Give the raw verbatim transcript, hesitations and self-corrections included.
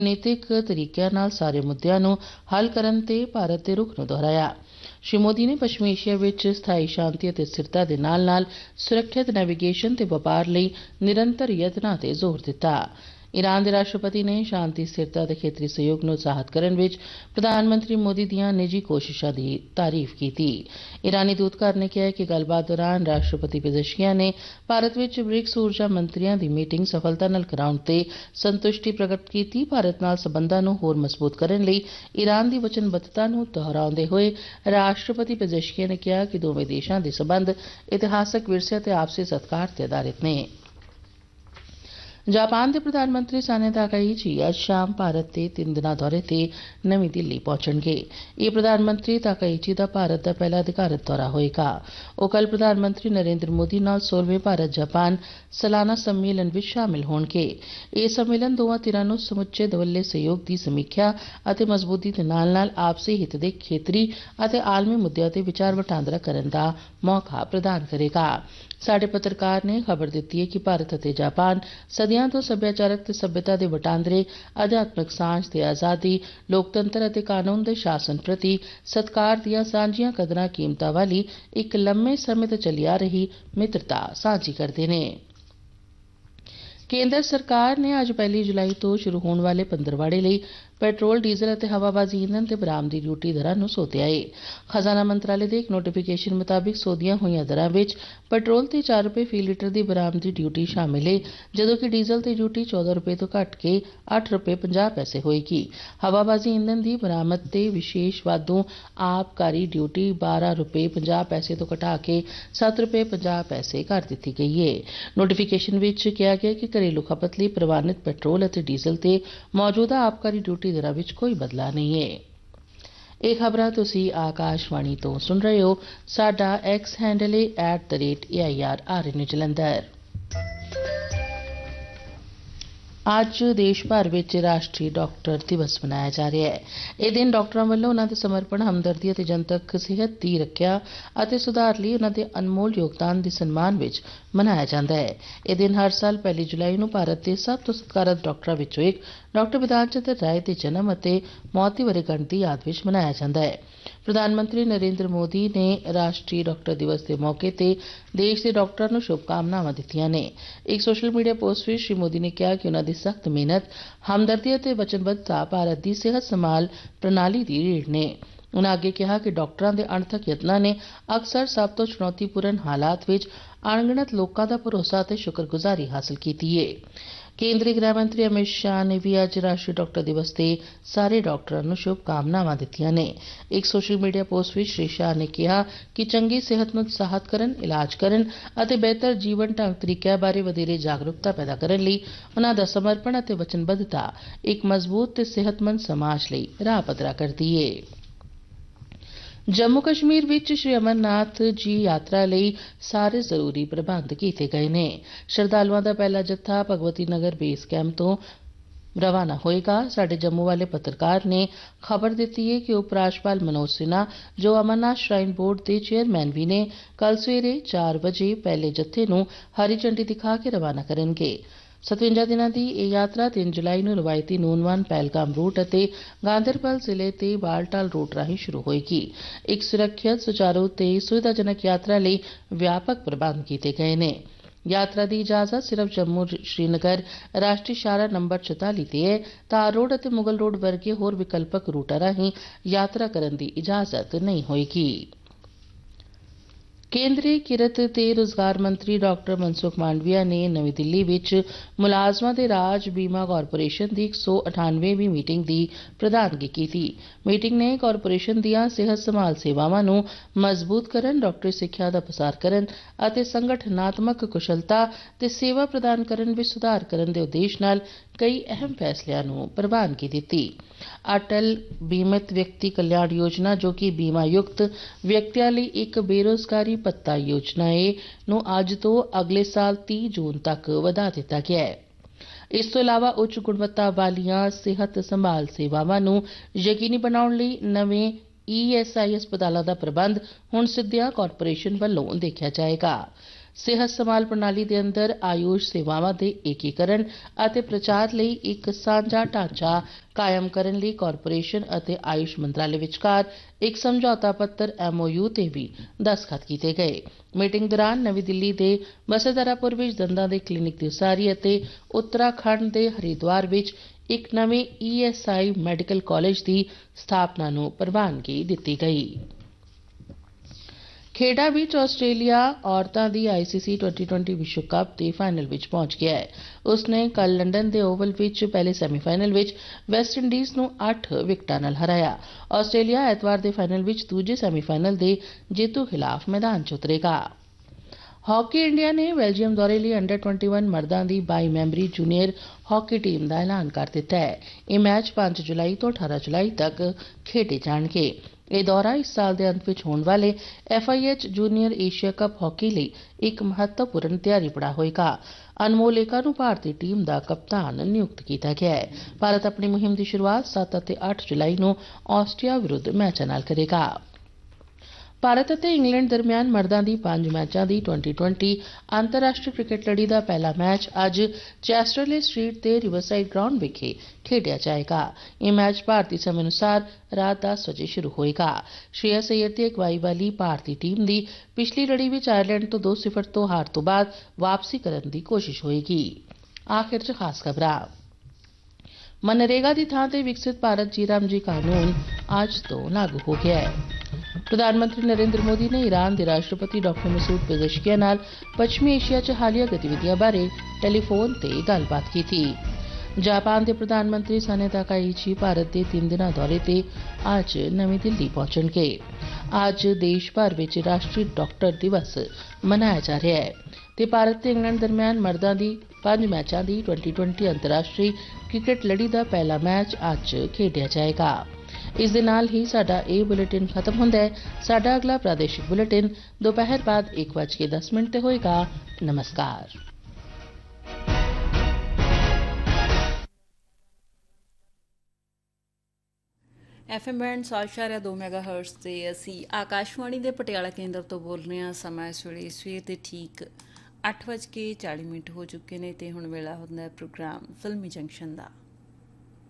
ਨੀਤਿਕ ਤਰੀਕਿਆਂ ਨਾਲ ਸਾਰੇ ਮੁੱਦਿਆਂ ਨੂੰ ਹੱਲ ਕਰਨ ਤੇ ਭਾਰਤ ਦੇ ਰੁਖ ਨੂੰ ਦੁਹਰਾਇਆ। श्री मोदी ने पश्चिमी एशिया विच स्थाई शांति ਅਤੇ स्थिरता ਦੇ ਨਾਲ-ਨਾਲ सुरक्षित नैविगेशन ਤੇ ਵਪਾਰ ਲਈ ਨਿਰੰਤਰ ਯਤਨਾਂ ਤੇ ਜ਼ੋਰ ਦਿੱਤਾ। ईरान के राष्ट्रपति ने शांति स्थिरता ते खेतरी सहयोग ਨੂੰ ਉਤਸ਼ਾਹਿਤ ਕਰਨ ਵਿੱਚ प्रधानमंत्री मोदी ਦੀਆਂ ਨਿੱਜੀ ਕੋਸ਼ਿਸ਼ਾਂ ਦੀ ਤਾਰੀਫ ਕੀਤੀ। ईरानी दूतघर ने कहा कि ਗੱਲਬਾਤ ਦੌਰਾਨ राष्ट्रपति पेजेशकियां ने भारत ਵਿੱਚ ब्रिक्स ਊਰਜਾ ਮੰਤਰੀਆਂ ਦੀ ਮੀਟਿੰਗ ਸਫਲਤਾ ਨਾਲ ਕਰਾਉਣ ਤੇ ਸੰਤੁਸ਼ਟੀ ਪ੍ਰਗਟ ਕੀਤੀ। ਭਾਰਤ ਨਾਲ ਸਬੰਧਾਂ ਨੂੰ ਹੋਰ ਮਜ਼ਬੂਤ ਕਰਨ ਲਈ ईरान ਦੀ ਵਚਨਬੱਧਤਾ ਨੂੰ ਦੁਹਰਾਉਂਦੇ ਹੋਏ राष्ट्रपति पेजेशकियां ने कहा कि ਦੋਵੇਂ ਦੇਸ਼ਾਂ ਦੇ ਸਬੰਧ ਇਤਿਹਾਸਕ ਵਿਰਸੇ ਤੇ ਆਪਸੀ ਸਤਿਕਾਰ ਤੇ ਆਧਾਰਿਤ ਨੇ। जापान के प्रधानमंत्री साने ताकाइची अज शाम भारत के तीन दिना दौरे ते नवी दिल्ली पहुंचणगे। ये प्रधानमंत्री ताकाइची का भारत का पहला अधिकारत दौरा होएगा। वो कल प्रधानमंत्री नरेंद्र मोदी नाल सोलहवें भारत जापान सालाना सम्मेलन में शामिल होणगे। ये सम्मेलन दोवां धिरां नूं समुचे दवल्ले सहयोग की समीक्षा अते मजबूती दे नाल-नाल आपसी हित दे खेतरी अते आलमी मुद्दिआं ते विचार वटांदरा करन दा मौका प्रदान करेगा। साडे पत्रकार ने खबर दित्ती है कि भारत अते जापान सदियां तो सभ्याचारक ते सभ्यता दे वटांदरे अध्यात्मक सांझ ते आज़ादी लोकतंत्र अते कानून दे शासन प्रति सत्कार दियां सांझियां कदरां कीमतां वाली एक लम्मे समय तो चली आ रही मित्रता सांझी करदे ने। केंद्र सरकार ने अज पहली जुलाई तो शुरू होने वाले पंद्रवाड़े ਲਈ ਪੈਟਰੋਲ ਡੀਜ਼ਲ ਅਤੇ ਹਵਾਬਾਜ਼ੀ ਈਂਧਨ ਤੇ ਬਰਾਮਦੀ ਡਿਊਟੀ ਦਰਾਂ ਨੂੰ ਸੋਧਿਆ ਹੈ। ਖਜ਼ਾਨਾ ਮੰਤਰਾਲੇ ਦੇ ਇੱਕ ਨੋਟੀਫਿਕੇਸ਼ਨ ਮੁਤਾਬਿਕ ਸੋਧੀਆਂ ਹੋਈਆਂ ਦਰਾਂ ਵਿੱਚ ਪੈਟਰੋਲ ਤੇ ਚਾਰ ਰੁਪਏ ਫੀ ਲੀਟਰ ਦੀ ਬਰਾਮਦੀ ਡਿਊਟੀ ਸ਼ਾਮਿਲ ਹੈ, ਜਦੋਂ ਕਿ ਡੀਜ਼ਲ ਤੇ ਡਿਊਟੀ ਚੌਦਾਂ ਰੁਪਏ ਤੋਂ ਘਟ ਕੇ ਅੱਠ ਰੁਪਏ ਪੰਜਾਹ ਪੈਸੇ ਹੋਏਗੀ। ਹਵਾਬਾਜ਼ੀ ਈਂਧਨ ਦੀ ਬਰਾਮਦ ਤੇ ਵਿਸ਼ੇਸ਼ ਵਾਧੂ ਆਬਕਾਰੀ ਡਿਊਟੀ ਬਾਰਾਂ ਰੁਪਏ ਪੰਜਾਹ ਪੈਸੇ ਤੋਂ ਘਟਾ ਕੇ ਸੱਤ ਰੁਪਏ ਪੰਜਾਹ ਪੈਸੇ ਕਰ ਦਿੱਤੀ ਗਈ ਹੈ। ਨੋਟੀਫਿਕੇਸ਼ਨ ਵਿੱਚ ਕਿਹਾ ਗਿਆ ਕਿ ਘਰੇਲੂ ਖਪਤ ਲਈ ਪ੍ਰਵਾਨਿਤ ਪੈਟਰੋਲ ਅਤੇ ਡੀਜ਼ਲ ਤੇ ਮੌਜੂਦਾ ਆਬਕਾਰੀ ਡਿਊਟੀ दरां विच कोई बदला नहीं है। ਇਹ ਖਬਰਾਂ ਤੁਸੀਂ ਆਕਾਸ਼ਵਾਣੀ ਤੋਂ ਸੁਣ ਰਹੇ ਹੋ। ਸਾਡਾ ਐਕਸ ਹੈਂਡਲ ਹੈ at the rate A I R R ਐਨ ਜਲੰਧਰ। ਅੱਜ देश भर ਵਿੱਚ ਰਾਸ਼ਟਰੀ ਡਾਕਟਰ ਦਿਵਸ ਮਨਾਇਆ ਜਾ ਰਿਹਾ ਹੈ। ਇਹ ਦਿਨ ਡਾਕਟਰਾਂ ਵੱਲੋਂ ਉਹਨਾਂ ਦੇ ਸਮਰਪਣ, ਹਮਦਰਦੀ ਅਤੇ ਜਨਤਕ ਸਿਹਤ ਦੀ ਰੱਖਿਆ ਅਤੇ ਸੁਧਾਰ ਲਈ ਉਹਨਾਂ ਦੇ ਅਨਮੋਲ ਯੋਗਦਾਨ ਦੇ ਸਨਮਾਨ ਵਿੱਚ ਮਨਾਇਆ ਜਾਂਦਾ ਹੈ। ਇਹ ਦਿਨ ਹਰ ਸਾਲ ਪਹਿਲੀ ਜੁਲਾਈ ਨੂੰ ਭਾਰਤ ਦੇ ਸਭ ਤੋਂ ਸਤਿਕਾਰਤ ਡਾਕਟਰਾਂ ਵਿੱਚੋਂ ਇੱਕ ਡਾਕਟਰ ਬਿਧਾਨ ਚੰਦਰ ਰਾਏ ਦੇ ਜਨਮ ਅਤੇ ਮੌਤ ਦੀ ਵਰ੍ਹੇਗੰਢ ਦੀ ਯਾਦ ਵਿੱਚ ਮਨਾਇਆ ਜਾਂਦਾ ਹੈ। प्रधानमंत्री नरेंद्र मोदी ने राष्ट्रीय डॉक्टर दिवस के मौके पर देश के डॉक्टरों को शुभकामनावां दित्तियां ने। एक सोशल मीडिया पोस्ट में श्री मोदी ने कहा कि उन्हां दी सख्त मेहनत, हमदर्दी और वचनबद्धता भारत की सेहत संभाल प्रणाली की रीढ़ ने। उन्होंने अगे कहा कि डॉक्टरों के अणथक यत्नां ने अक्सर सब तो चुनौतीपूर्ण हालात विच अणगिणत लोगों का भरोसा और शुक्रगुजारी हासिल की है। केंद्रीय गृह मंत्री अमित शाह ने भी अज राष्ट्रीय डॉक्टर दिवस से सारे डॉक्टरों को शुभकामनावां दित्तियां ने। एक सोशल मीडिया पोस्ट में श्री शाह ने कहा कि चंगी सेहत ਨੂੰ ਉਤਸ਼ਾਹਿਤ ਕਰਨ, ਇਲਾਜ ਕਰਨ ਅਤੇ ਬਿਹਤਰ ਜੀਵਨ ਢੰਗ ਤਰੀਕਿਆਂ ਬਾਰੇ ਵਧੇਰੇ ਜਾਗਰੂਕਤਾ ਪੈਦਾ ਕਰਨ ਲਈ ਉਹਨਾਂ ਦਾ ਸਮਰਪਣ ਅਤੇ ਵਚਨਬੱਧਤਾ ਇੱਕ ਮਜ਼ਬੂਤ ਤੇ ਸਿਹਤਮੰਦ ਸਮਾਜ ਲਈ ਰਾਹ ਪੱਧਰਾ ਕਰਦੀ ਹੈ। जम्मू कश्मीर विच श्री अमरनाथ जी यात्रा लई सारे जरूरी प्रबंध कीते गए ने। श्रद्धालुओं का पहला जत्था भगवती नगर बेस कैंप तो रवाना होएगा। साडे जम्मू वाले पत्रकार ने खबर दी है कि उप राज्यपाल मनोज सिन्हा, जो अमरनाथ श्राइन बोर्ड के चेयरमैन भी ने, कल सवेरे चार बजे पहले जत्थे नूं हरी झंडी दिखा के रवाना करेंगे। सतवंजा दिनां दी यह यात्रा तीन जुलाई नूं रवायती नूनवान पहलगाम रूट ਅਤੇ गांदरबल जिले के बालटाल रूट राही शुरू होएगी। एक सुरक्षित, सुचारू ते सुविधाजनक यात्रा ਲਈ व्यापक प्रबंध किए गए ने। यात्रा की इजाजत सिर्फ जम्मू श्रीनगर राष्ट्रीय शाहरा नंबर चौताली ते है। तार रोड ਅਤੇ मुगल रोड वर्गे होर विकल्पक रूटां राही यात्रा करने की इजाजत नहीं होएगी। केंद्रीय किरत ते रोजगार मंत्री डॉक्टर मनसुख मांडविया ने नवी दिल्ली विच मुलाजमां दे राज बीमा कारपोरेशन की एक सौ अठानवेवीं मीटिंग की प्रधानगी की। मीटिंग ने कारपोरेशन दीआं सेहत संभाल सेवावां नूं मजबूत करन, डॉक्टरी सिक्ख्या दा प्रसार करन ਅਤੇ संगठनात्मक कुशलता ते सेवा प्रदान करन विच सुधार करन दे उद्देश नाल कई अहम फैसलिਆਂ ਨੂੰ ਪ੍ਰਵਾਨਗੀ ਦਿੱਤੀ। अटल बीमित व्यक्ति कल्याण योजना, जो कि बीमा युक्त व्यक्तियों ਲਈ एक बेरोजगारी भत्ता योजना है, ਨੂੰ ਅੱਜ ਤੋਂ अगले साल तीह जून तक ਵਧਾ ਦਿੱਤਾ ਗਿਆ ਹੈ। ਇਸ ਤੋਂ ਇਲਾਵਾ ਉੱਚ ਗੁਣਵੱਤਾ ਵਾਲੀਆਂ ਸਿਹਤ ਸੰਭਾਲ ਸੇਵਾਵਾਂ ਨੂੰ ਯਕੀਨੀ ਬਣਾਉਣ ਲਈ ਨਵੇਂ ਈ ਐਸ ਆਈ ਹਸਪਤਾਲਾਂ ਦਾ ਪ੍ਰਬੰਧ ਹੁਣ ਸਿੱਧਿਆਂ ਕਾਰਪੋਰੇਸ਼ਨ ਵੱਲੋਂ ਦੇਖਿਆ ਜਾਏਗਾ। ਸਿਹਤ ਸੰਭਾਲ ਪ੍ਰਣਾਲੀ ਦੇ ਅੰਦਰ ਆਯੂਸ਼ ਸੇਵਾਵਾਂ ਦੇ ਏਕੀਕਰਨ ਅਤੇ ਪ੍ਰਚਾਰ ਲਈ ਇੱਕ ਸਾਂਝਾ ਢਾਂਚਾ ਕਾਇਮ ਕਰਨ ਲਈ ਕਾਰਪੋਰੇਸ਼ਨ ਅਤੇ ਆਯੁਸ਼ ਮੰਤਰਾਲੇ ਵਿਚਕਾਰ ਇੱਕ ਸਮਝੌਤਾ ਪੱਤਰ ਐਮ ਓ ਯੂ ਤੇ ਵੀ ਦਸਤਖਤ ਕੀਤੇ ਗਏ। ਮੀਟਿੰਗ ਦੌਰਾਨ ਨਵੀਂ ਦਿੱਲੀ ਦੇ ਬਸੇਦਰਾਪੁਰ ਵਿੱਚ ਦੰਦਾਂ ਦੇ ਕਲੀਨਿਕ ਦੀ ਉਸਾਰੀ ਅਤੇ ਉੱਤਰਾਖੰਡ ਦੇ ਹਰਿਦੁਆਰ ਵਿੱਚ ਇੱਕ ਨਵੇਂ E S I medical college ਦੀ ਸਥਾਪਨਾ ਨੂੰ ਪ੍ਰਵਾਨਗੀ ਦਿੱਤੀ ਗਈ। ਖੇਡਾਂ ਵਿੱਚ ਆਸਟ੍ਰੇਲੀਆ ਔਰਤਾਂ ਦੀ ਆਈ ਸੀ ਸੀ ਟਵੈਂਟੀ ਟਵੈਂਟੀ ਵਿਸ਼ਵ ਕੱਪ ਦੇ ਫਾਈਨਲ ਵਿੱਚ ਪਹੁੰਚ ਗਿਆ ਹੈ। ਉਸਨੇ ਕੱਲ ਲੰਡਨ ਦੇ ਓਵਲ ਵਿੱਚ ਪਹਿਲੇ ਸੈਮੀਫਾਈਨਲ ਵਿੱਚ ਵੈਸਟ ਇੰਡੀਜ਼ ਨੂੰ ਅੱਠ ਵਿਕਟਾਂ ਨਾਲ ਹਰਾਇਆ। ਆਸਟ੍ਰੇਲੀਆ ਐਤਵਾਰ ਦੇ ਫਾਈਨਲ ਵਿੱਚ ਦੂਜੇ ਸੈਮੀਫਾਈਨਲ ਦੇ ਜੇਤੂ ਖਿਲਾਫ ਮੈਦਾਨ 'ਚ ਉਤਰੇਗਾ। ਹਾਕੀ ਇੰਡੀਆ ਨੇ ਬੈਲਜੀਅਮ ਦੌਰੇ ਲਈ ਅੰਡਰ ਇਕੱਤੀ ਮਰਦਾਂ ਦੀ ਬਾਈ ਮੈਂਬਰੀ ਜੂਨੀਅਰ ਹਾਕੀ ਟੀਮ ਦਾ ਐਲਾਨ ਕਰ ਦਿੱਤਾ ਹੈ। ਇਹ ਮੈਚ ਪੰਜ ਜੁਲਾਈ ਤੋਂ ਅਠਾਰਾਂ ਜੁਲਾਈ ਤੱਕ ਖੇਡੇ ਜਾਣਗੇ। ਇਹ ਦੌਰਾ ਇਸ ਸਾਲ ਦੇ ਅੰਤ ਵਿੱਚ ਹੋਣ ਵਾਲੇ F I H junior Asia cup hockey ਲਈ ਇੱਕ ਮਹੱਤਵਪੂਰਨ ਤਿਆਰੀ ਪੜਾ ਹੋਏਗਾ। ਅਨਮੋਲ ਏਕਾ ਨੂੰ ਭਾਰਤੀ ਟੀਮ ਦਾ ਕਪਤਾਨ ਨਿਯੁਕਤ ਕੀਤਾ ਗਿਆ ਹੈ। ਭਾਰਤ ਆਪਣੀ ਮੁਹਿੰਮ ਦੀ ਸ਼ੁਰੂਆਤ ਸੱਤ ਅਤੇ ਅੱਠ ਜੁਲਾਈ ਨੂੰ ਆਸਟਰੀਆ ਵਿਰੁੱਧ ਮੈਚਾਂ ਨਾਲ ਕਰੇਗਾ। ਭਾਰਤ ਅਤੇ ਇੰਗਲੈਂਡ ਦਰਮਿਆਨ ਮਰਦਾਂ ਦੀ ਪੰਜ ਮੈਚਾਂ ਦੀ ਟਵੈਂਟੀ ਟਵੈਂਟੀ ਅੰਤਰਰਾਸ਼ਟਰੀ ਕ੍ਰਿਕਟ ਲੜੀ ਦਾ ਪਹਿਲਾ ਮੈਚ ਅੱਜ ਚੈਸਟਰਲੇ ਸਟਰੀਟ ਦੇ ਰਿਵਰਸਾਈਡ ਗਰਾਊਂਡ ਵਿਖੇ ਖੇਡਿਆ ਜਾਏਗਾ। ਇਹ ਮੈਚ ਭਾਰਤੀ ਸਮੇਂ ਅਨੁਸਾਰ ਰਾਤ ਦਸ ਵਜੇ ਸ਼ੁਰੂ ਹੋਏਗਾ। ਸ਼੍ਰੇਯਸ ਅਯਰ ਦੀ ਅਗਵਾਈ ਵਾਲੀ ਭਾਰਤੀ ਟੀਮ ਦੀ ਪਿਛਲੀ ਲੜੀ ਵਿੱਚ ਆਇਰਲੈਂਡ ਤੋਂ ਦੋ ਸਿਫਰ ਤੋਂ ਹਾਰ ਤੋਂ ਬਾਅਦ ਵਾਪਸੀ ਕਰਨ ਦੀ ਕੋਸ਼ਿਸ਼ ਹੋਏਗੀ। ਆਖਿਰ 'ਚ ਖਾਸ ਖਬਰਾਂ। ਮਨਰੇਗਾ ਦੀ ਥਾਂ ਤੇ ਵਿਕਸਿਤ ਭਾਰਤ ਜੀ ਰਾਮ ਜੀ ਕਾਨੂੰਨ ਅੱਜ ਤੋਂ ਲਾਗੂ ਹੋ ਗਿਆ ਹੈ। ਪ੍ਰਧਾਨ ਮੰਤਰੀ ਨਰਿੰਦਰ ਮੋਦੀ ਨੇ ਈਰਾਨ ਦੇ ਰਾਸ਼ਟਰਪਤੀ ਡਾਕਟਰ ਮਸੂਦ ਪੇਜ਼ਸ਼ਕਿਆਂ ਨਾਲ ਪੱਛਮੀ ਏਸ਼ੀਆ 'ਚ ਹਾਲੀਆ ਗਤੀਵਿਧੀਆਂ ਬਾਰੇ ਟੈਲੀਫੋਨ ਤੇ ਗੱਲਬਾਤ ਕੀਤੀ। ਜਾਪਾਨ ਦੇ ਪ੍ਰਧਾਨ ਮੰਤਰੀ ਸਾਨੇ ਤਾਕਾਈਚੀ ਭਾਰਤ ਦੇ ਤਿੰਨ ਦਿਨਾਂ ਦੌਰੇ ਤੇ ਅੱਜ ਨਵੀਂ ਦਿੱਲੀ ਪਹੁੰਚਣਗੇ। ਅੱਜ ਦੇਸ਼ ਭਰ ਵਿੱਚ ਰਾਸ਼ਟਰੀ ਡਾਕਟਰ ਦਿਵਸ ਮਨਾਇਆ ਜਾ ਰਿਹਾ ਹੈ ਤੇ ਭਾਰਤ ਤੇ ਇੰਗਲੈਂਡ ਦਰਮਿਆਨ ਮਰਦਾਂ ਦੀ ਪੰਜ ਮੈਚਾਂ ਦੀ ਟਵੈਂਟੀ ਟਵੈਂਟੀ ਅੰਤਰਰਾਸ਼ਟਰੀ ਕ੍ਰਿਕਟ ਲੜੀ ਦਾ ਪਹਿਲਾ ਮੈਚ ਅੱਜ ਖੇਡਿਆ ਜਾਏਗਾ। ਇਸ ਦੇ ਨਾਲ ਹੀ ਸਾਡਾ ਇਹ ਬੁਲੇਟਿਨ ਖਤਮ ਹੁੰਦਾ ਹੈ। ਸਾਡਾ ਅਗਲਾ ਪ੍ਰਾਦੇਸ਼ਿਕ ਬੁਲੇਟਿਨ ਦੁਪਹਿਰ ਬਾਅਦ ਇੱਕ ਵੱਜ ਕੇ ਦਸ ਮਿੰਟ ਤੇ ਹੋਏਗਾ। ਨਮਸਕਾਰ। ਐਫ ਐਮ ਬੈਂਡ ਸੌ ਇਸ਼ਾਰਿਆ ਦੋ ਮੈਗਾ ਹਰਟਜ਼ ਤੇ ਅਸੀਂ ਆਕਾਸ਼ਵਾਣੀ ਦੇ ਪਟਿਆਲਾ ਕੇਂਦਰ ਤੋਂ ਬੋਲ ਰਹੇ ਹਾਂ। ਸਮਾਂ ਇਸ ਵੇਲੇ ਸਵੇਰ ਦੇ ਠੀਕ ਅੱਠ ਵੱਜ ਕੇ ਚਾਲੀ ਮਿੰਟ ਹੋ ਚੁੱਕੇ ਨੇ ਤੇ ਹੁਣ ਵੇਲਾ ਹੁੰਦਾ ਹੈ ਪ੍ਰੋਗਰਾਮ ਫਿਲਮੀ ਜੰਕਸ਼ਨ ਦਾ।